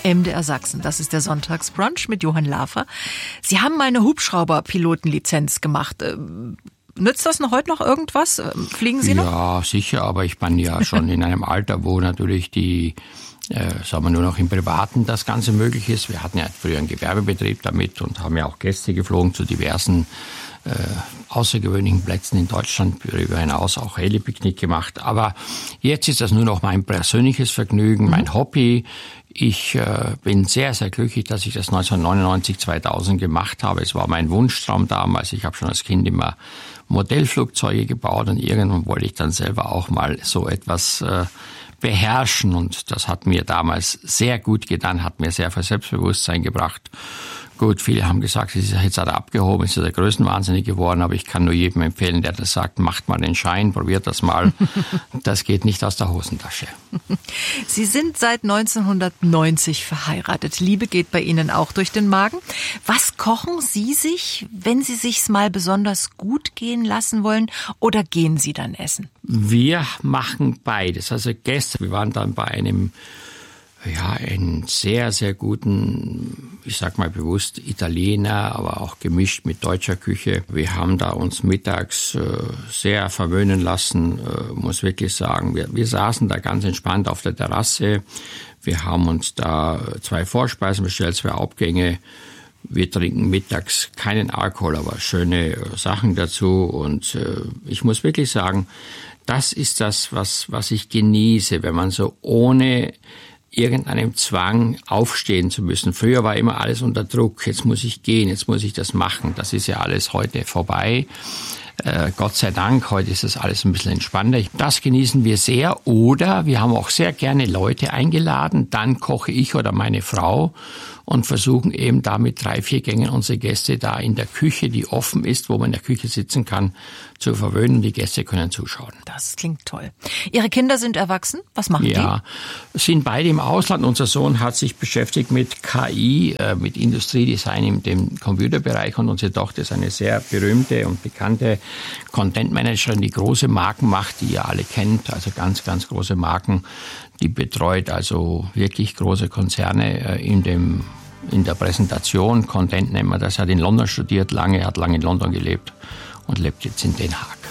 MDR Sachsen. Das ist der Sonntagsbrunch mit Johann Lafer. Sie haben mal eine Hubschrauberpilotenlizenz gemacht. Nützt das heute noch irgendwas? Fliegen Sie noch? Ja, sicher, aber ich bin ja schon in einem Alter, wo natürlich sagen wir nur noch im Privaten das Ganze möglich ist. Wir hatten ja früher einen Gewerbebetrieb damit und haben ja auch Gäste geflogen zu diversen außergewöhnlichen Plätzen in Deutschland, darüber hinaus auch Heli-Picknick gemacht. Aber jetzt ist das nur noch mein persönliches Vergnügen, mein Hobby. Ich bin sehr, sehr glücklich, dass ich das 1999, 2000 gemacht habe. Es war mein Wunschtraum damals. Ich habe schon als Kind immer Modellflugzeuge gebaut und irgendwann wollte ich dann selber auch mal so etwas beherrschen. Und das hat mir damals sehr gut getan, hat mir sehr viel Selbstbewusstsein gebracht. Gut, viele haben gesagt, jetzt hat er abgehoben, ist er der Größenwahnsinnige geworden, aber ich kann nur jedem empfehlen, der das sagt, macht mal den Schein, probiert das mal. Das geht nicht aus der Hosentasche. Sie sind seit 1990 verheiratet. Liebe geht bei Ihnen auch durch den Magen. Was kochen Sie sich, wenn Sie sich's mal besonders gut gehen lassen wollen, oder gehen Sie dann essen? Wir machen beides. Also gestern, wir waren dann bei einen sehr, sehr guten, ich sag mal bewusst Italiener, aber auch gemischt mit deutscher Küche. Wir haben da uns mittags sehr verwöhnen lassen, muss wirklich sagen. Wir saßen da ganz entspannt auf der Terrasse. Wir haben uns da 2 Vorspeisen bestellt, 2 Hauptgänge. Wir trinken mittags keinen Alkohol, aber schöne Sachen dazu. Und ich muss wirklich sagen, das ist das, was ich genieße, wenn man so ohne irgendeinem Zwang aufstehen zu müssen. Früher war immer alles unter Druck. Jetzt muss ich gehen, jetzt muss ich das machen. Das ist ja alles heute vorbei. Gott sei Dank, heute ist das alles ein bisschen entspannter. Das genießen wir sehr. Oder wir haben auch sehr gerne Leute eingeladen. Dann koche ich oder meine Frau und versuchen eben da mit 3, 4 Gängen unsere Gäste da in der Küche, die offen ist, wo man in der Küche sitzen kann, zu verwöhnen. Die Gäste können zuschauen. Das klingt toll. Ihre Kinder sind erwachsen? Was machen die? Ja, sind beide im Ausland. Unser Sohn hat sich beschäftigt mit KI, mit Industriedesign in dem Computerbereich, und unsere Tochter ist eine sehr berühmte und bekannte Content-Managerin, die große Marken macht, die ihr alle kennt, also ganz, ganz große Marken. Die betreut also wirklich große Konzerne in der Präsentation. Content nennt man das. Er hat in London studiert, hat lange in London gelebt und lebt jetzt in Den Haag.